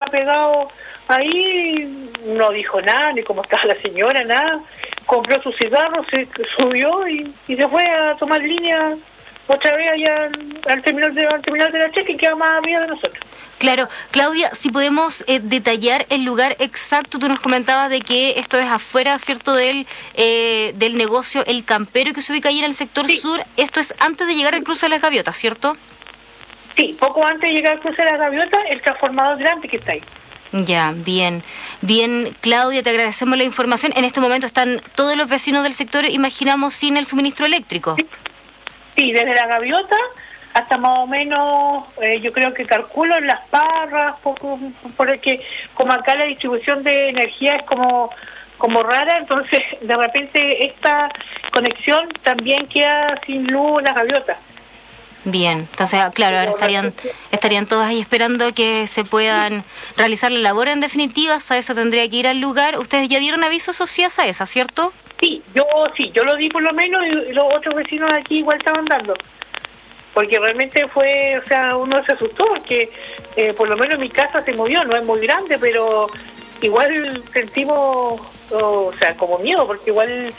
pegado ahí, no dijo nada, ni cómo estaba la señora, nada. Compró su cigarro, se subió y se fue a tomar línea otra vez allá al terminal de la Checa, y queda más arriba de nosotros. Claro, Claudia, si podemos detallar el lugar exacto, tú nos comentabas de que esto es afuera, ¿cierto?, del negocio El Campero, que se ubica ahí en el sector sur. Esto es antes de llegar al cruce de las Gaviotas, ¿cierto? Sí, poco antes de llegar al cruce de las Gaviotas, el transformador grande que está ahí. Ya, bien, Claudia, te agradecemos la información. En este momento están todos los vecinos del sector, imaginamos, sin el suministro eléctrico. Sí, desde la Gaviota hasta más o menos, yo creo que calculo en Las Parras, porque como acá la distribución de energía es como rara, entonces de repente esta conexión también queda sin luz en las Gaviotas. Bien, entonces, claro, ahora estarían todos ahí esperando que se puedan realizar la labor. En definitiva, SAESA tendría que ir al lugar. Ustedes ya dieron aviso, eso sí, a SAESA, ¿cierto? Sí, yo lo di por lo menos, y los otros vecinos de aquí igual estaban dando. Porque realmente fue, o sea, uno se asustó, porque por lo menos mi casa se movió, no es muy grande, pero igual sentimos, o sea, como miedo, porque igual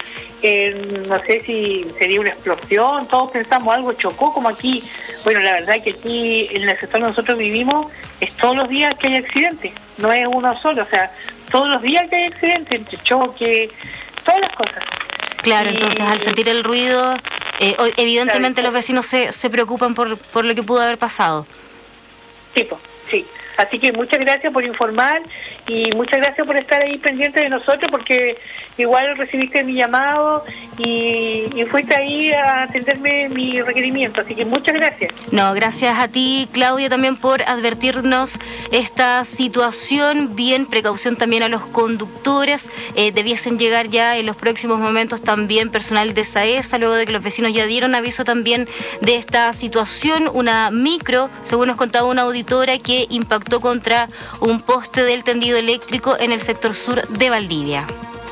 no sé si sería una explosión, todos pensamos algo chocó, como aquí. Bueno, la verdad que aquí en el sector donde nosotros vivimos es todos los días que hay accidentes, no es uno solo, o sea, todos los días que hay accidentes, entre choque, todas las cosas. Claro, entonces al sentir el ruido, evidentemente los vecinos se preocupan por lo que pudo haber pasado. Sí, sí. Así que muchas gracias por informar y muchas gracias por estar ahí pendiente de nosotros, porque igual recibiste mi llamado y fuiste ahí a atenderme mi requerimiento. Así que muchas gracias. No, gracias a ti, Claudia, también por advertirnos esta situación. Bien, precaución también a los conductores. Debiesen llegar ya en los próximos momentos también personal de SAESA, luego de que los vecinos ya dieron aviso también de esta situación. Una micro, según nos contaba una auditora, que impactó contra un poste del tendido eléctrico en el sector sur de Valdivia.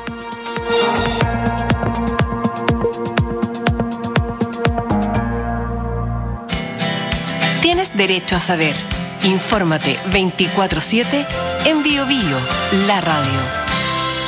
Tienes derecho a saber. Infórmate 24/7 en Bio Bio, la radio.